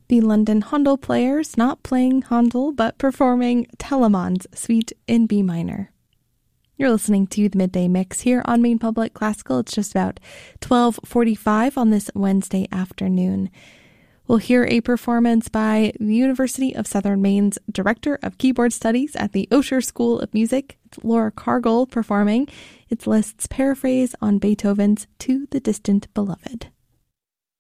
The London Handel Players not playing Handel, but performing Telemann's Suite in B minor. You're listening to the Midday Mix here on Maine Public Classical. It's just about 12:45 on this Wednesday afternoon. We'll hear a performance by the University of Southern Maine's Director of Keyboard Studies at the Osher School of Music. It's Laura Cargill performing. It's Liszt's paraphrase on Beethoven's To the Distant Beloved.